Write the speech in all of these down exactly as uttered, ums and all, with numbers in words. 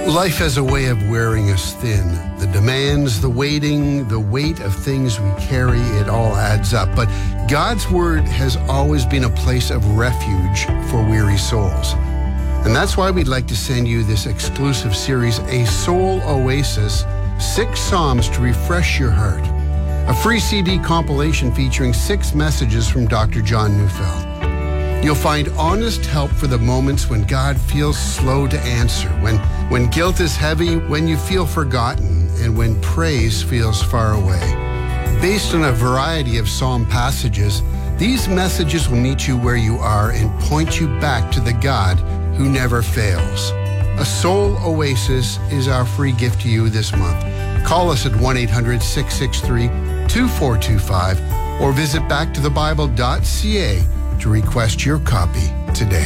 Life has a way of wearing us thin. The demands, the waiting, the weight of things we carry, it all adds up. But God's Word has always been a place of refuge for weary souls. And that's why we'd like to send you this exclusive series, A Soul Oasis, Six Psalms to Refresh Your Heart. A free C D compilation featuring six messages from Doctor John Neufeld. You'll find honest help for the moments when God feels slow to answer, when, when guilt is heavy, when you feel forgotten, and when praise feels far away. Based on a variety of psalm passages, these messages will meet you where you are and point you back to the God who never fails. A Soul Oasis is our free gift to you this month. Call us at one eight hundred, six six three, two four two five or visit back to the bible dot c a to request your copy today.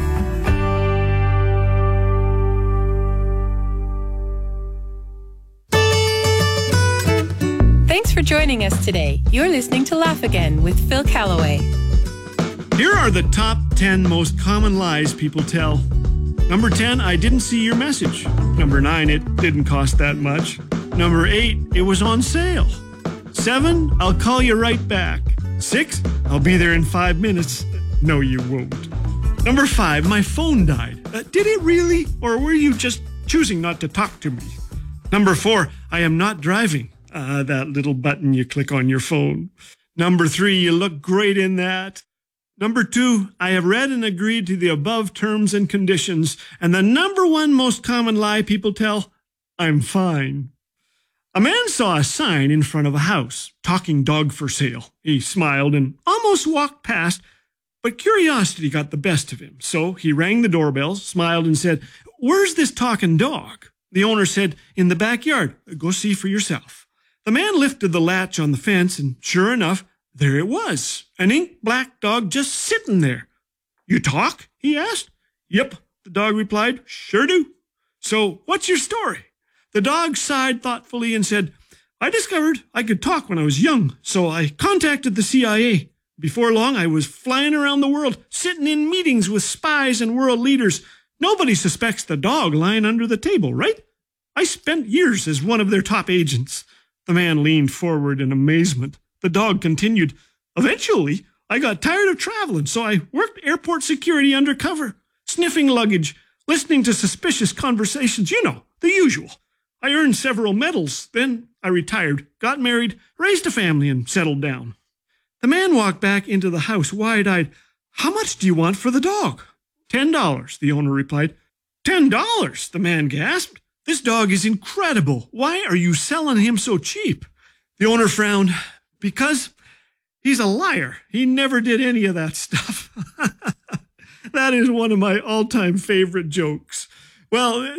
Thanks for joining us today. You're listening to Laugh Again with Phil Callaway. Here are the top ten most common lies people tell. Number ten, I didn't see your message. Number nine, it didn't cost that much. Number eight, it was on sale. Seven, I'll call you right back. Six, I'll be there in five minutes. No, you won't. Number five, my phone died. Uh, did it really? Or were you just choosing not to talk to me? Number four, I am not driving. Ah, uh, that little button you click on your phone. Number three, you look great in that. Number two, I have read and agreed to the above terms and conditions. And the number one most common lie people tell, I'm fine. A man saw a sign in front of a house, talking dog for sale. He smiled and almost walked past, but curiosity got the best of him. So he rang the doorbell, smiled and said, where's this talking dog? The owner said, in the backyard. Go see for yourself. The man lifted the latch on the fence and sure enough, there it was, an ink black dog just sitting there. You talk? He asked. Yep, the dog replied. Sure do. So what's your story? The dog sighed thoughtfully and said, I discovered I could talk when I was young, so I contacted the C I A. Before long, I was flying around the world, sitting in meetings with spies and world leaders. Nobody suspects the dog lying under the table, right? I spent years as one of their top agents. The man leaned forward in amazement. The dog continued, eventually, I got tired of traveling, so I worked airport security undercover, sniffing luggage, listening to suspicious conversations, you know, the usual. I earned several medals. Then I retired, got married, raised a family, and settled down. The man walked back into the house wide-eyed. How much do you want for the dog? Ten dollars, the owner replied. Ten dollars, the man gasped. This dog is incredible. Why are you selling him so cheap? The owner frowned. Because he's a liar. He never did any of that stuff. That is one of my all-time favorite jokes. Well,